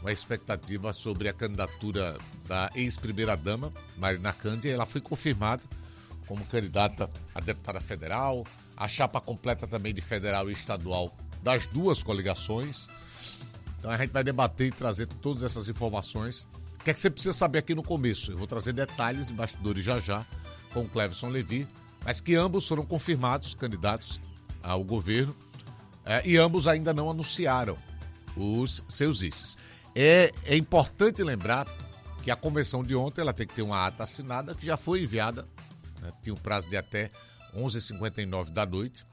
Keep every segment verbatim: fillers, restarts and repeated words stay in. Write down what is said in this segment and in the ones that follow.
uma expectativa sobre a candidatura da ex-primeira-dama, Marina Cândia. Ela foi confirmada como candidata a deputada federal, a chapa completa também de federal e estadual das duas coligações. Então a gente vai debater e trazer todas essas informações. O que é que você precisa saber aqui no começo? Eu vou trazer detalhes e bastidores já já com o Cleverson Levi, mas que ambos foram confirmados candidatos ao governo eh, e ambos ainda não anunciaram os seus vices. É, é importante lembrar que a convenção de ontem ela tem que ter uma ata assinada que já foi enviada, né, tinha um prazo de até onze e cinquenta e nove da noite,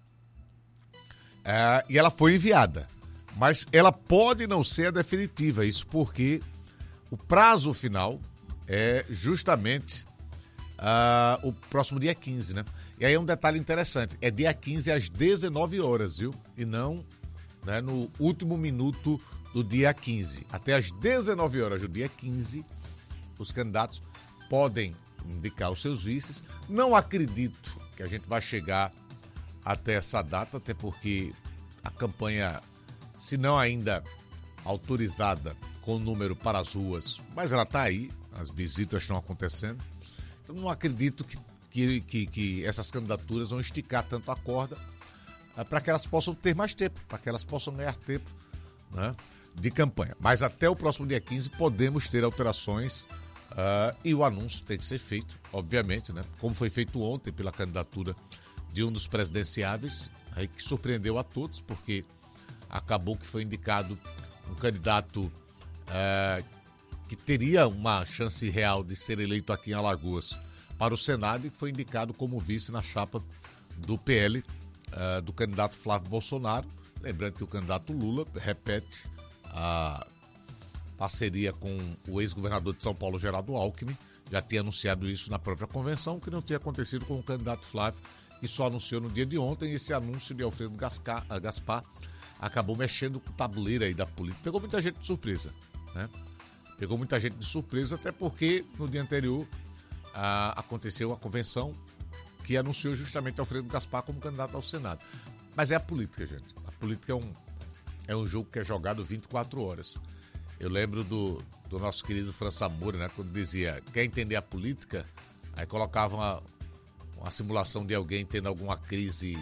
é, e ela foi enviada, mas ela pode não ser a definitiva, isso porque o prazo final é justamente uh, o próximo dia quinze, né? E aí é um detalhe interessante, é dia quinze às dezenove horas, viu? E não, né, no último minuto do dia quinze. Até às dezenove horas do dia quinze, os candidatos podem indicar os seus vices. Não acredito que a gente vai chegar até essa data, até porque a campanha, se não ainda autorizada com o número para as ruas, mas ela está aí, as visitas estão acontecendo. Então não acredito que, que, que, que essas candidaturas vão esticar tanto a corda é, para que elas possam ter mais tempo, para que elas possam ganhar tempo, né, de campanha. Mas até o próximo dia quinze podemos ter alterações uh, e o anúncio tem que ser feito, obviamente, né, como foi feito ontem pela candidatura de um dos presidenciáveis, aí que surpreendeu a todos, porque acabou que foi indicado um candidato uh, que teria uma chance real de ser eleito aqui em Alagoas para o Senado e foi indicado como vice na chapa do P L, uh, do candidato Flávio Bolsonaro. Lembrando que o candidato Lula repete a parceria com o ex-governador de São Paulo, Geraldo Alckmin. Já tinha anunciado isso na própria convenção, que não tinha acontecido com o candidato Flávio, que só anunciou no dia de ontem. Esse anúncio de Alfredo Gaspar, Gaspar acabou mexendo com o tabuleiro aí da política. Pegou muita gente de surpresa, né? Pegou muita gente de surpresa, até porque no dia anterior ah, aconteceu a convenção que anunciou justamente Alfredo Gaspar como candidato ao Senado. Mas é a política, gente. A política é um, é um jogo que é jogado vinte e quatro horas. Eu lembro do, do nosso querido França Moura, né, quando dizia, quer entender a política? Aí colocava uma, uma simulação de alguém tendo alguma crise,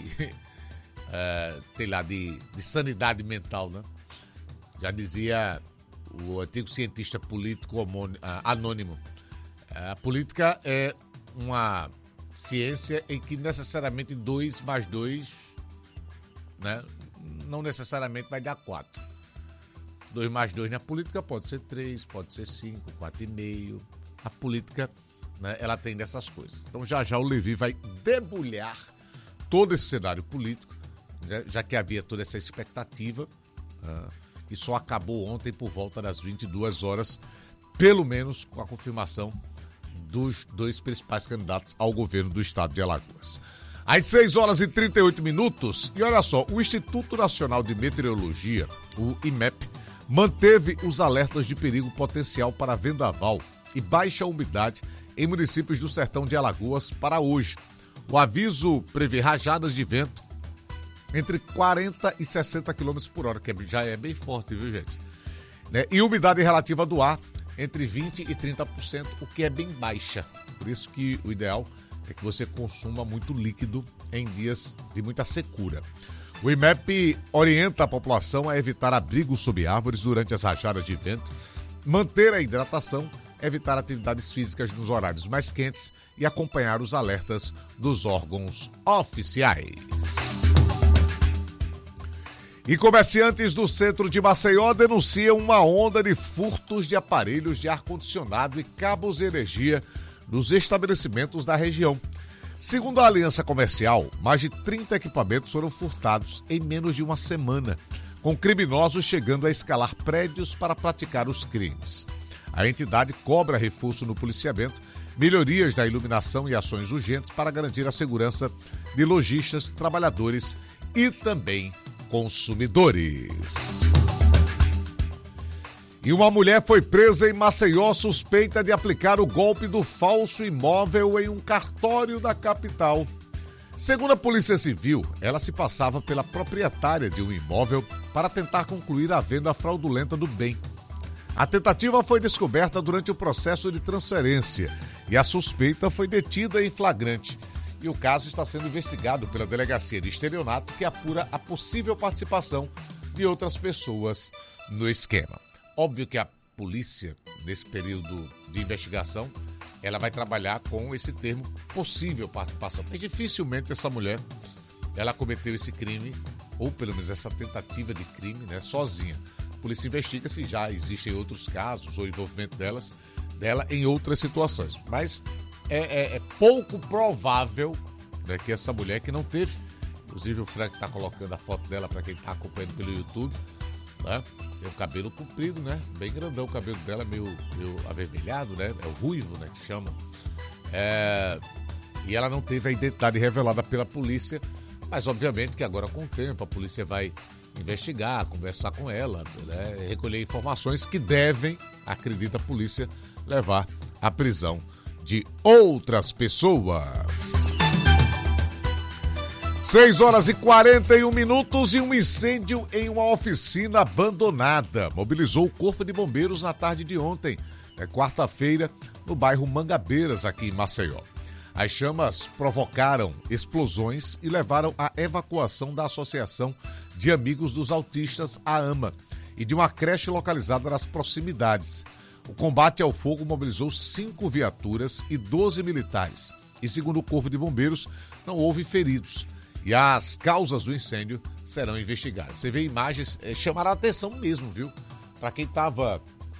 é, sei lá, de, de sanidade mental, né? Já dizia o antigo cientista político anônimo. A política é uma ciência em que necessariamente dois mais dois, né, não necessariamente vai dar quatro. dois mais dois na política pode ser três, pode ser cinco, quatro e meio. A política, né, ela tem dessas coisas. Então já já o Levi vai debulhar todo esse cenário político, já, já que havia toda essa expectativa, uh, e só acabou ontem por volta das vinte e duas horas, pelo menos com a confirmação dos dois principais candidatos ao governo do estado de Alagoas. Às seis horas e trinta e oito minutos, e olha só, o Instituto Nacional de Meteorologia, o I M E P, manteve os alertas de perigo potencial para vendaval e baixa umidade em municípios do sertão de Alagoas para hoje. O aviso prevê rajadas de vento entre quarenta e sessenta quilômetros por hora, que já é bem forte, viu, gente? Né? E umidade relativa do ar entre vinte e trinta por cento, o que é bem baixa. Por isso que o ideal é que você consuma muito líquido em dias de muita secura. O I M E P orienta a população a evitar abrigos sob árvores durante as rajadas de vento, manter a hidratação, evitar atividades físicas nos horários mais quentes e acompanhar os alertas dos órgãos oficiais. E comerciantes do centro de Maceió denunciam uma onda de furtos de aparelhos de ar-condicionado e cabos de energia nos estabelecimentos da região. Segundo a Aliança Comercial, mais de trinta equipamentos foram furtados em menos de uma semana, com criminosos chegando a escalar prédios para praticar os crimes. A entidade cobra reforço no policiamento, melhorias na iluminação e ações urgentes para garantir a segurança de lojistas, trabalhadores e também consumidores. E uma mulher foi presa em Maceió suspeita de aplicar o golpe do falso imóvel em um cartório da capital. Segundo a Polícia Civil, ela se passava pela proprietária de um imóvel para tentar concluir a venda fraudulenta do bem. A tentativa foi descoberta durante o processo de transferência e a suspeita foi detida em flagrante. E o caso está sendo investigado pela Delegacia de Estelionato, que apura a possível participação de outras pessoas no esquema. Óbvio que a polícia, nesse período de investigação, ela vai trabalhar com esse termo possível participação. Porque dificilmente essa mulher, ela cometeu esse crime, ou pelo menos essa tentativa de crime, né, sozinha. A polícia investiga se já existem outros casos ou envolvimento delas, dela em outras situações. Mas é, é, é pouco provável, né, que essa mulher que não teve, inclusive o Frank está colocando a foto dela para quem está acompanhando pelo YouTube, né? Tem o cabelo comprido, né? Bem grandão o cabelo dela, meio, meio avermelhado, né? É o ruivo, né? Que chamam. É... E ela não teve a identidade revelada pela polícia, mas obviamente que agora com o tempo a polícia vai investigar, conversar com ela, né? Recolher informações que devem, acredita a polícia, levar à prisão de outras pessoas. seis horas e quarenta e um minutos e um incêndio em uma oficina abandonada mobilizou o Corpo de Bombeiros na tarde de ontem, é quarta-feira, no bairro Mangabeiras, aqui em Maceió. As chamas provocaram explosões e levaram à evacuação da Associação de Amigos dos Autistas, a AMA, e de uma creche localizada nas proximidades. O combate ao fogo mobilizou cinco viaturas e doze militares. E segundo o Corpo de Bombeiros, não houve feridos. E as causas do incêndio serão investigadas. Você vê imagens, é, chamaram a atenção mesmo, viu? Para quem estava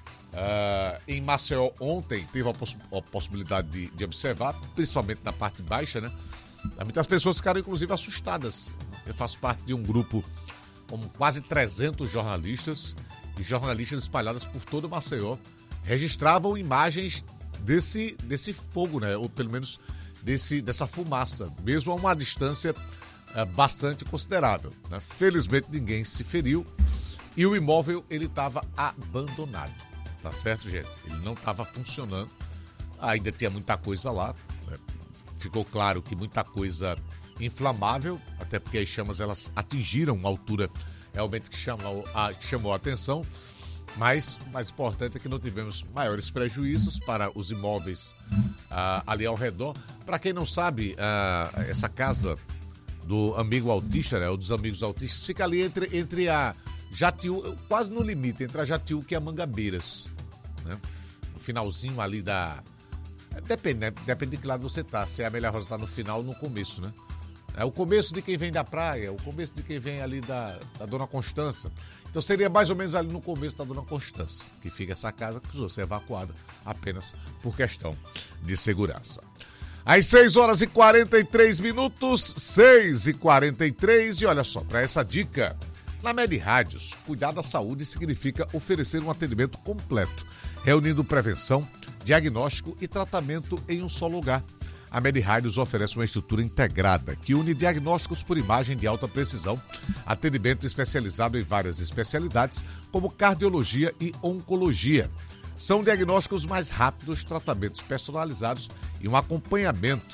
uh, em Maceió ontem, teve a, poss- a possibilidade de, de observar, principalmente na parte baixa, né? Muitas pessoas ficaram, inclusive, assustadas. Eu faço parte de um grupo com quase trezentos jornalistas e jornalistas espalhados por todo Maceió registravam imagens desse, desse fogo, né? Ou pelo menos desse, dessa fumaça, mesmo a uma distância é, bastante considerável, né? Felizmente ninguém se feriu e o imóvel ele estava abandonado, tá certo, gente? Ele não estava funcionando, ainda tinha muita coisa lá, né? Ficou claro que muita coisa inflamável, até porque as chamas elas atingiram uma altura realmente que chamou a, que chamou a atenção, mas o mais importante é que não tivemos maiores prejuízos para os imóveis ah, ali ao redor. Para quem não sabe, ah, essa casa do amigo autista, né, ou dos amigos autistas, fica ali entre, entre a Jatiú, quase no limite, entre a Jatiú e a Mangabeiras, né? No finalzinho ali da... Depende, né? Depende de que lado você tá, se é a Amélia Rosa tá no final ou no começo, né? É o começo de quem vem da praia, o começo de quem vem ali da, da Dona Constança. Então seria mais ou menos ali no começo da Dona Constança, que fica essa casa que precisou ser evacuada apenas por questão de segurança. Às seis horas e quarenta e três minutos, seis e quarenta e três, e olha só, para essa dica, na Med Rádios, cuidar da saúde significa oferecer um atendimento completo, reunindo prevenção, diagnóstico e tratamento em um só lugar. A Med Rádios oferece uma estrutura integrada que une diagnósticos por imagem de alta precisão, atendimento especializado em várias especialidades, como cardiologia e oncologia. São diagnósticos mais rápidos, tratamentos personalizados e um acompanhamento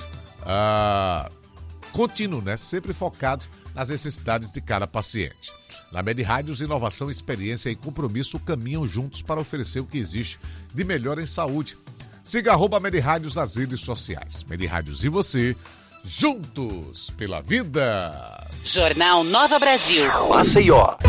ah, contínuo, né? Sempre focado nas necessidades de cada paciente. Na Med Rádios, inovação, experiência e compromisso caminham juntos para oferecer o que existe de melhor em saúde. Siga arroba Med Rádios nas redes sociais. Med Rádios e você, juntos pela vida. Jornal Nova Brasil. Maceió.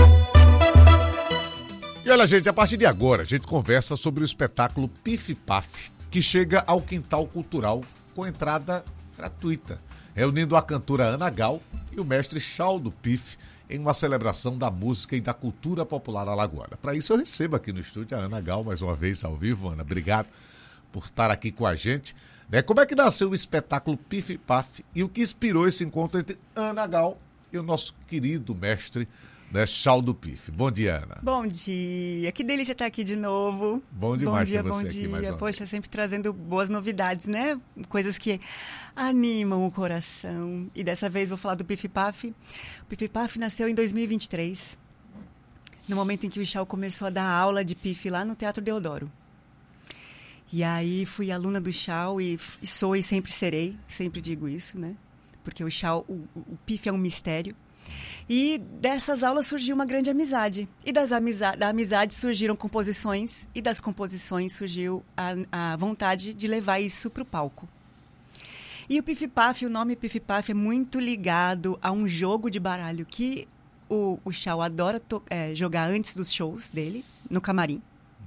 E olha, gente, a partir de agora a gente conversa sobre o espetáculo Pif Paf, que chega ao Quintal Cultural com entrada gratuita, reunindo a cantora Ana Gal e o mestre Chaldo Pif em uma celebração da música e da cultura popular alagoana. Para isso eu recebo aqui no estúdio a Ana Gal, mais uma vez ao vivo. Ana, obrigado por estar aqui com a gente. Né? Como é que nasceu o espetáculo Pif Paf e o que inspirou esse encontro entre Ana Gal e o nosso querido mestre, né, Chaldo Pif? Bom dia, Ana. Bom dia. Que delícia estar aqui de novo. Bom demais bom dia, ter você bom aqui dia. mais uma Poxa, vez. sempre trazendo boas novidades, né? Coisas que animam o coração. E dessa vez vou falar do Pif Paf. O Pif Paf nasceu em dois mil e vinte e três, no momento em que o Chal começou a dar aula de Pif lá no Teatro Deodoro. E aí fui aluna do Chal e, e sou e sempre serei, sempre digo isso, né? Porque o Chal, o, o Pif é um mistério. E dessas aulas surgiu uma grande amizade. E das amiza- da amizade surgiram composições, e das composições surgiu a, a vontade de levar isso para o palco. E o Pif-Paf, o nome Pif-Paf é muito ligado a um jogo de baralho que o, o Chau adora to- é, jogar antes dos shows dele, no camarim.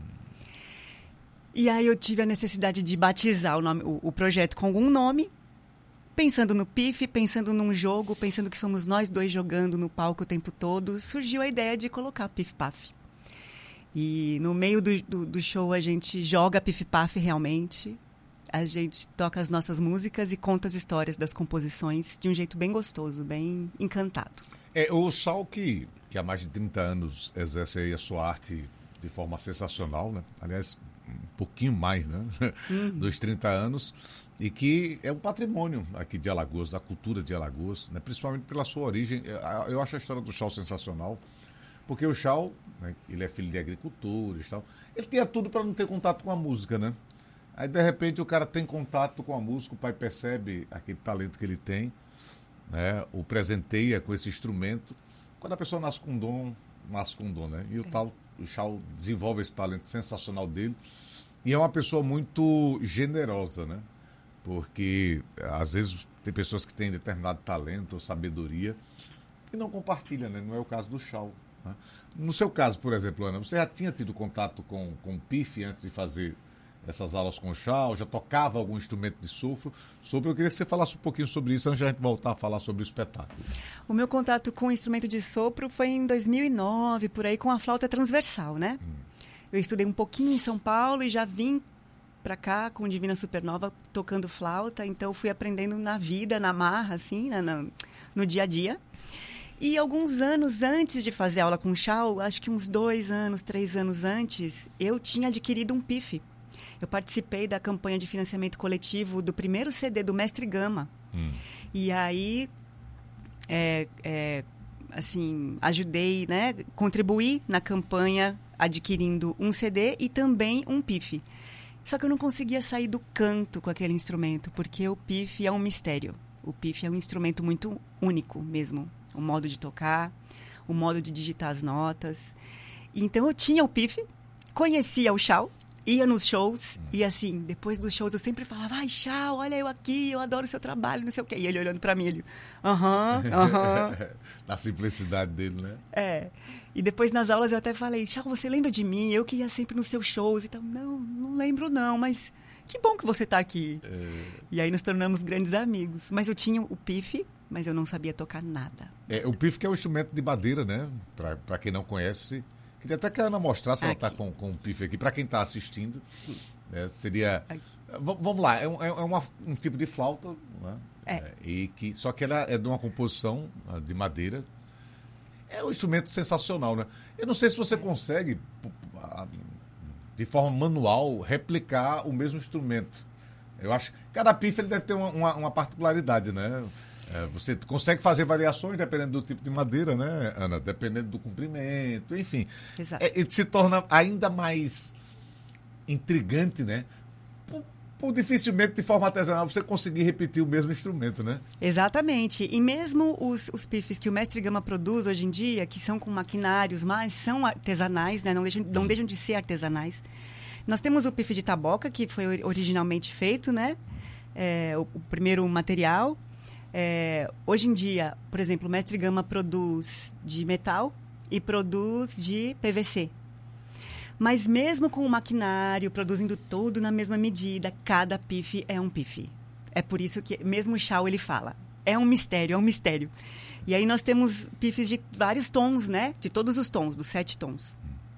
E aí eu tive a necessidade de batizar o, nome, o, o projeto com algum nome, pensando no Pif, pensando num jogo, pensando que somos nós dois jogando no palco o tempo todo, surgiu a ideia de colocar Pif-Paf. E no meio do, do, do show a gente joga Pif-Paf realmente, a gente toca as nossas músicas e conta as histórias das composições de um jeito bem gostoso, bem encantado. É, o Chau, que, que há mais de trinta anos exerce aí a sua arte de forma sensacional, né? Aliás, um pouquinho mais, né? Uhum. Dos trinta anos, e que é um patrimônio aqui de Alagoas, da cultura de Alagoas, né? Principalmente pela sua origem. Eu acho a história do Chau sensacional, porque o Chau, né, ele é filho de agricultores e tal, ele tinha tudo para não ter contato com a música, né? Aí, de repente, o cara tem contato com a música, o pai percebe aquele talento que ele tem, né? O presenteia com esse instrumento. Quando a pessoa nasce com um dom, nasce com um dom, né? E o, tal, o Chau desenvolve esse talento sensacional dele. E é uma pessoa muito generosa, né? Porque, às vezes, tem pessoas que têm determinado talento ou sabedoria e não compartilham, né? Não é o caso do Chau, né? No seu caso, por exemplo, Ana, você já tinha tido contato com, com o Pif antes de fazer essas aulas com o Chau? Já tocava algum instrumento de sopro? Sobre, eu queria que você falasse um pouquinho sobre isso antes de a gente voltar a falar sobre o espetáculo. O meu contato com o instrumento de sopro foi em dois mil e nove, por aí, com a flauta transversal, né? Hum. Eu estudei um pouquinho em São Paulo e já vim para cá com Divina Supernova tocando flauta, então eu fui aprendendo na vida, na marra, assim, né, na, no dia a dia. E alguns anos antes de fazer aula com o Chau, acho que uns dois anos, três anos antes, eu tinha adquirido um Pif. Eu participei da campanha de financiamento coletivo do primeiro C D do Mestre Gama. Hum. E aí, é, é, assim, ajudei, né, contribuí na campanha adquirindo um C D e também um Pif. Só que eu não conseguia sair do canto com aquele instrumento, porque o Pif é um mistério. O Pif é um instrumento muito único mesmo. O modo de tocar, o modo de digitar as notas. Então eu tinha o Pif, conhecia o Chau, ia nos shows, e assim, depois dos shows eu sempre falava: ai, Chau, olha eu aqui, eu adoro o seu trabalho, não sei o quê. E ele olhando pra mim, ele, aham, aham. Na simplicidade dele, né? É. E depois nas aulas eu até falei: Chau, você lembra de mim? Eu que ia sempre nos seus shows e tal. Não, não lembro não, mas que bom que você tá aqui. É... E aí nos tornamos grandes amigos. Mas eu tinha o Pif, mas eu não sabia tocar nada. É, o Pif que é um instrumento de madeira, né? Pra, pra quem não conhece. Queria até que a Ana mostrasse, ela está com, com o Pif aqui. Para quem está assistindo, né, seria... V- vamos lá, é, um, é uma, um tipo de flauta, né? É. É, e que, só que ela é de uma composição de madeira. É um instrumento sensacional, né? Eu não sei se você consegue, de forma manual, replicar o mesmo instrumento. Eu acho que cada Pif ele deve ter uma, uma, uma particularidade, né? É, você consegue fazer variações dependendo do tipo de madeira, né, Ana? Dependendo do comprimento, enfim. Exato. É, ele se torna ainda mais intrigante, né? Por, por dificilmente, de forma artesanal, você conseguir repetir o mesmo instrumento, né? Exatamente. E mesmo os, os Pifs que o Mestre Gama produz hoje em dia, que são com maquinários, mas são artesanais, né? Não deixam, não deixam de ser artesanais. Nós temos o Pif de taboca, que foi originalmente feito, né? É, o, o primeiro material. É, hoje em dia, por exemplo, o Mestre Gama produz de metal e produz de P V C. Mas mesmo com o maquinário, produzindo tudo na mesma medida, cada Pif é um Pif. É por isso que mesmo o Chau ele fala, é um mistério, é um mistério. E aí nós temos Pifs de vários tons, né? De todos os tons, dos sete tons.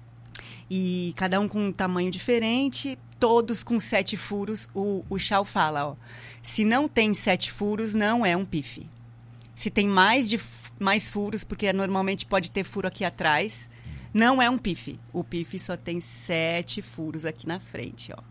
E cada um com um tamanho diferente, todos com sete furos. O, o Chau fala, ó, se não tem sete furos, não é um Pif. Se tem mais, de, mais furos, porque normalmente pode ter furo aqui atrás, não é um Pif. O Pif só tem sete furos aqui na frente, ó.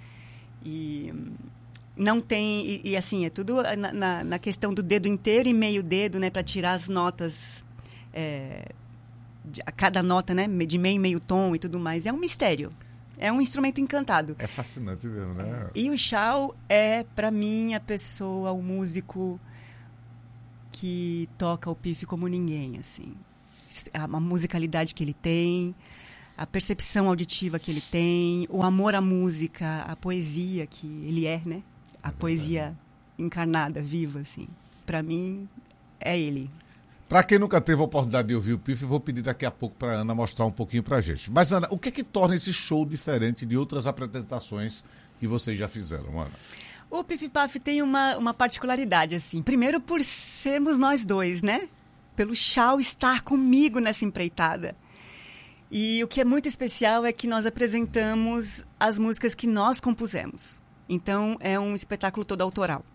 E não tem... E, e assim, é tudo na, na, na questão do dedo inteiro e meio dedo, né? Para tirar as notas... É, a cada nota, né, de meio e meio tom e tudo mais, é um mistério. É um instrumento encantado. É fascinante mesmo, né? E o Chau é, para mim, a pessoa, o músico que toca o Piff como ninguém, assim. A, a musicalidade que ele tem, a percepção auditiva que ele tem, o amor à música, a poesia que ele é, né? A é poesia encarnada, viva, assim. Para mim, é ele. Para quem nunca teve a oportunidade de ouvir o Piff, eu vou pedir daqui a pouco para a Ana mostrar um pouquinho para a gente. Mas, Ana, o que é que torna esse show diferente de outras apresentações que vocês já fizeram, Ana? O Piff Puff tem uma, uma particularidade, assim. Primeiro, por sermos nós dois, né? Pelo Chau estar comigo nessa empreitada. E o que é muito especial é que nós apresentamos as músicas que nós compusemos. Então, é um espetáculo todo autoral.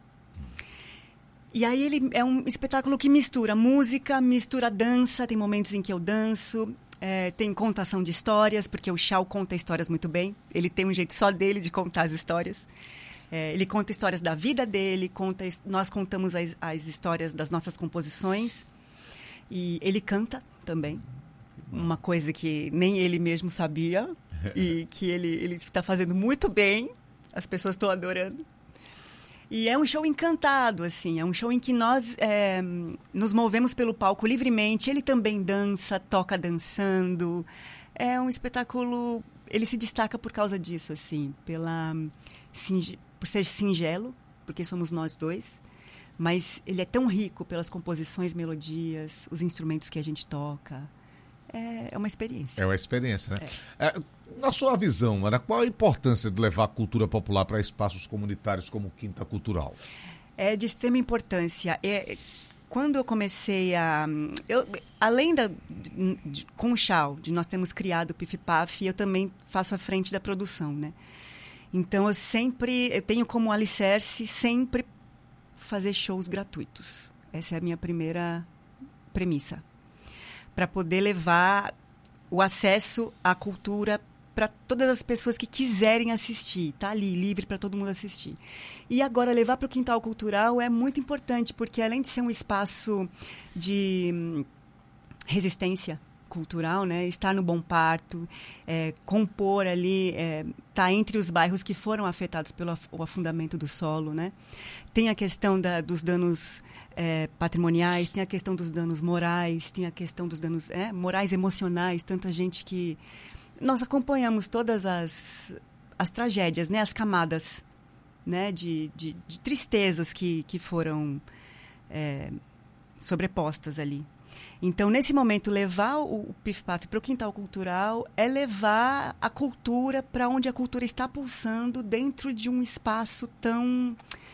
E aí ele é um espetáculo que mistura música, mistura dança, tem momentos em que eu danço, é, tem contação de histórias, porque o Chau conta histórias muito bem. Ele tem um jeito só dele de contar as histórias. É, ele conta histórias da vida dele, conta, nós contamos as, as histórias das nossas composições. E ele canta também, uma coisa que nem ele mesmo sabia e que ele está fazendo muito bem, as pessoas estão adorando. E é um show encantado, assim, é um show em que nós é, nos movemos pelo palco livremente, ele também dança, toca dançando, é um espetáculo, ele se destaca por causa disso, assim, pela, por ser singelo, porque somos nós dois, mas ele é tão rico pelas composições, melodias, os instrumentos que a gente toca. É uma experiência. É uma experiência, né? É. É, na sua visão, Ana, qual a importância de levar a cultura popular para espaços comunitários como Quinta Cultural? É de extrema importância. É, quando eu comecei a... Eu, além da... De, de, com o Chau, de nós termos criado o Piff Puff, eu também faço a frente da produção, né? Então, eu sempre... Eu tenho como alicerce sempre fazer shows gratuitos. Essa é a minha primeira premissa. Para poder levar o acesso à cultura para todas as pessoas que quiserem assistir. Está ali, livre para todo mundo assistir. E agora, levar para o Quintal Cultural é muito importante, porque além de ser um espaço de hum, resistência cultural, né? Estar no Bom Parto, é, compor ali, é, tá entre os bairros que foram afetados pelo af- o afundamento do solo, né? Tem a questão da, dos danos é, patrimoniais, tem a questão dos danos morais, tem a questão dos danos é, morais, emocionais, tanta gente que... Nós acompanhamos todas as, as tragédias, né? As camadas, né? de, de, de tristezas que, que foram é, sobrepostas ali. Então, nesse momento, levar o, o Piff Puff para o Quintal Cultural é levar a cultura para onde a cultura está pulsando dentro de um espaço tão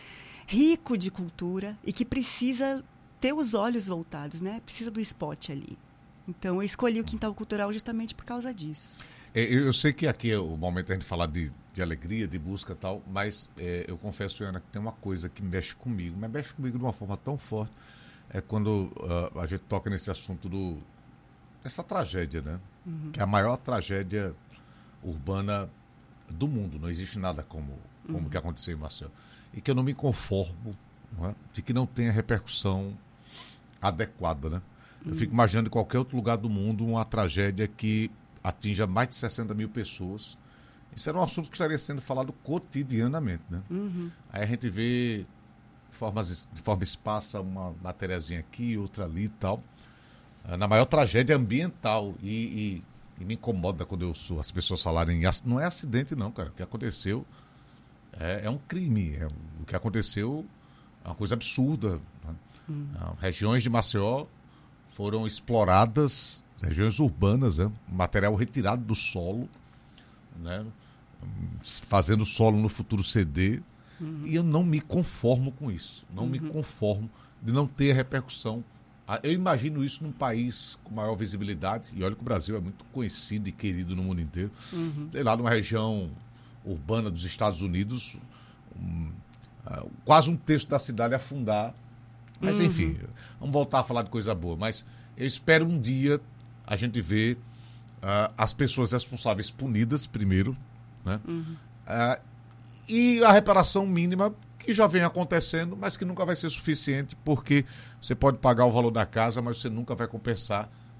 rico de cultura e que precisa ter os olhos voltados, né? Precisa do spot ali. Então, eu escolhi o Quintal Cultural justamente por causa disso. Eu sei que aqui é o momento da gente falar de, de alegria, de busca e tal, mas é, eu confesso, Ana, que tem uma coisa que mexe comigo, mas mexe comigo de uma forma tão forte. É quando uh, a gente toca nesse assunto do, dessa tragédia, né? Uhum. Que é a maior tragédia urbana do mundo. Não existe nada como como uhum. que aconteceu em Maceió. E que eu não me conformo, não é? De que não tenha repercussão adequada, né? Uhum. Eu fico imaginando em qualquer outro lugar do mundo uma tragédia que atinja mais de sessenta mil pessoas. Isso era um assunto que estaria sendo falado cotidianamente, né? Uhum. Aí a gente vê... De forma, de forma esparsa, uma matériazinha aqui, outra ali e tal. Na maior tragédia ambiental. E, e, e me incomoda quando eu sou, as pessoas falarem... Não é acidente, não, cara. O que aconteceu é, é um crime. É, o que aconteceu é uma coisa absurda. Né? Hum. Regiões de Maceió foram exploradas, regiões urbanas, né? Material retirado do solo, né? Fazendo o solo no futuro ceder. Uhum. E eu não me conformo com isso. Não uhum. me conformo de não ter repercussão. Eu imagino isso num país com maior visibilidade. E olha que o Brasil é muito conhecido e querido no mundo inteiro. Uhum. Sei lá, numa região urbana dos Estados Unidos, um, uh, quase um terço da cidade afundar. Mas, uhum. enfim, vamos voltar a falar de coisa boa. Mas eu espero um dia a gente ver uh, as pessoas responsáveis punidas primeiro, né? Uhum. Uh, E a reparação mínima, que já vem acontecendo, mas que nunca vai ser suficiente, porque você pode pagar o valor da casa, mas você nunca vai compensar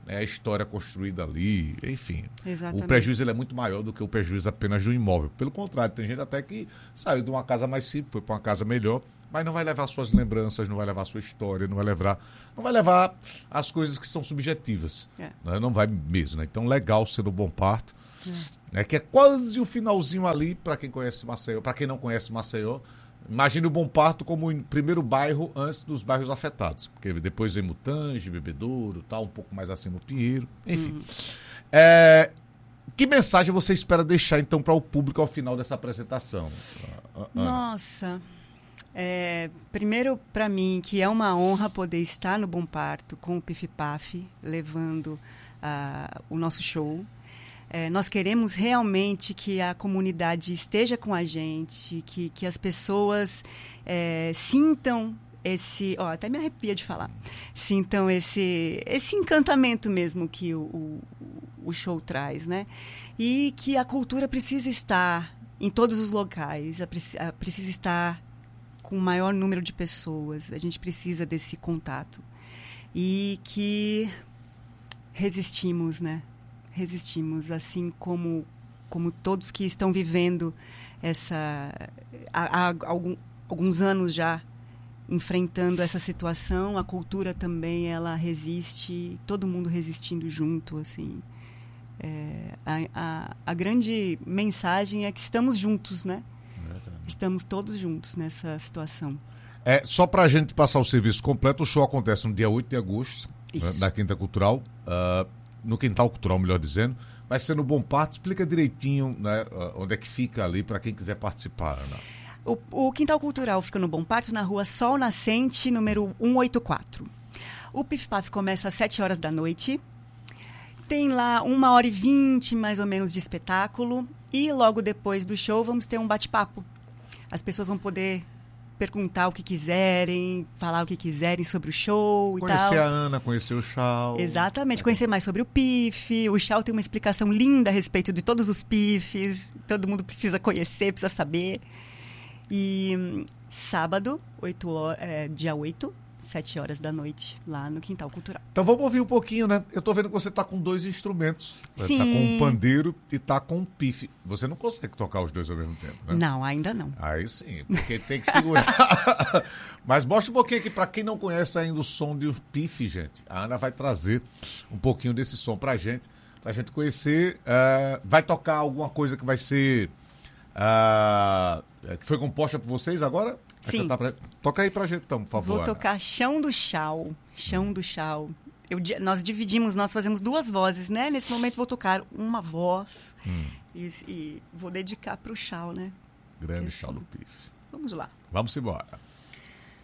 né, a história construída ali, enfim. Exatamente. O prejuízo ele é muito maior do que o prejuízo apenas do imóvel. Pelo contrário, tem gente até que saiu de uma casa mais simples, foi para uma casa melhor, mas não vai levar suas lembranças, não vai levar sua história, não vai levar, não vai levar as coisas que são subjetivas. É. Né? Não vai mesmo. Né? Então, legal ser no Bom Parto. É. Né? Que é quase o finalzinho ali, para quem conhece Maceió, para quem não conhece Maceió, imagine o Bom Parto como o primeiro bairro antes dos bairros afetados. Porque depois vem Mutange, Bebedouro, tal, um pouco mais acima o Pinheiro, enfim. Uhum. É, que mensagem você espera deixar, então, para o público ao final dessa apresentação? Ana? Nossa, é, primeiro, para mim, que é uma honra poder estar no Bom Parto com o Pif-Paf, levando uh, o nosso show. É, nós queremos realmente que a comunidade esteja com a gente, que, que as pessoas é, sintam esse... Ó, até me arrepia de falar. Sintam esse, esse encantamento mesmo que o, o, o show traz, né? E que a cultura precisa estar em todos os locais, a, a, precisa estar com o maior número de pessoas. A gente precisa desse contato. E que resistimos, né? Resistimos, assim como, como todos que estão vivendo essa há, há algum, alguns anos já enfrentando essa situação, a cultura também ela resiste, todo mundo resistindo junto, assim. É, a, a, a grande mensagem é que estamos juntos, né? Estamos todos juntos nessa situação. É, só para a gente passar o serviço completo, o show acontece no dia oito de agosto, né, da Quinta Cultural. Uh, no Quintal Cultural, melhor dizendo, vai ser no Bom Parto. Explica direitinho, né, onde é que fica ali para quem quiser participar, Ana. O, o Quintal Cultural fica no Bom Parto, na rua Sol Nascente, número cento e oitenta e quatro. O Pif-Paf começa às sete horas da noite. Tem lá uma hora e vinte, mais ou menos, de espetáculo. E logo depois do show vamos ter um bate-papo. As pessoas vão poder perguntar o que quiserem, falar o que quiserem sobre o show e tal. Conhecer a Ana, conhecer o Chau. Exatamente, conhecer mais sobre o Pif. O Chau tem uma explicação linda a respeito de todos os Pifs. Todo mundo precisa conhecer, precisa saber. E sábado, oito horas, é, dia oito, sete horas da noite, lá no Quintal Cultural. Então vamos ouvir um pouquinho, né? Eu tô vendo que você tá com dois instrumentos. Sim. Tá com um pandeiro e tá com um pif. Você não consegue tocar os dois ao mesmo tempo, né? Não, ainda não. Aí sim, porque tem que segurar. Mas mostra um pouquinho aqui, pra quem não conhece ainda o som de um pif, gente. A Ana vai trazer um pouquinho desse som pra gente, pra gente conhecer. Uh, vai tocar alguma coisa que vai ser... Uh, que foi composta por vocês agora? Sim. Pra... Toca aí pra gente, então, por favor. Vou tocar Ana. Chão do Chau. Chão do Chau. Eu, nós dividimos, nós fazemos duas vozes, né? Nesse momento vou tocar uma voz hum. e, e vou dedicar pro Chau, né? Grande Chau do Pif. Vamos lá. Vamos embora.